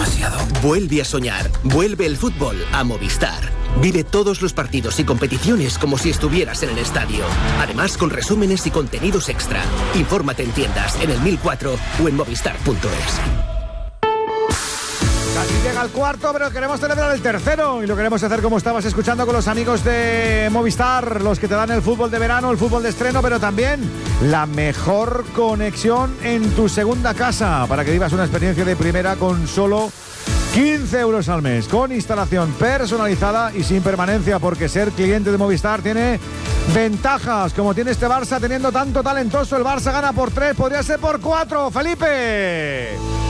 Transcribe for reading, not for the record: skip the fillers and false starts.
demasiado. Vuelve a soñar. Vuelve el fútbol a Movistar. Vive todos los partidos y competiciones como si estuvieras en el estadio. Además, con resúmenes y contenidos extra. Infórmate en tiendas, en el 1004 o en movistar.es. Casi llega el cuarto, pero queremos celebrar el tercero y lo queremos hacer como estabas escuchando con los amigos de Movistar, los que te dan el fútbol de verano, el fútbol de estreno, pero también la mejor conexión en tu segunda casa para que vivas una experiencia de primera con solo 15 euros al mes, con instalación personalizada y sin permanencia, porque ser cliente de Movistar tiene ventajas, como tiene este Barça teniendo tanto talentoso. El Barça gana por 3, podría ser por 4, Felipe.